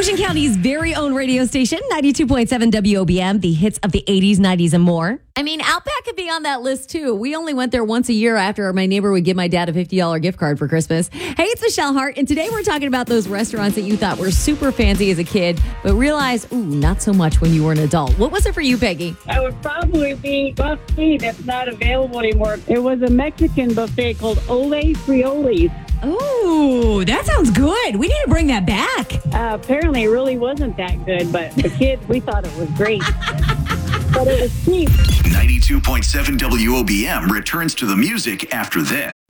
Ocean County's very own radio station, 92.7 WOBM, the hits of the 80s, 90s, and more. I mean, Outback could be on that list, too. We only went there once a year after my neighbor would give my dad a $50 gift card for Christmas. Hey, it's Michelle Hart, and today we're talking about those restaurants that you thought were super fancy as a kid, but realized, not so much when you were an adult. What was it for you, Peggy? I would probably be buffet that's not available anymore. It was a Mexican buffet called Ole Frioles. Oh, that sounds good. We need to bring that back. Apparently, it really wasn't that good, but the kids, we thought it was great. But it was cheap. 92.7 WOBM returns to the music after this.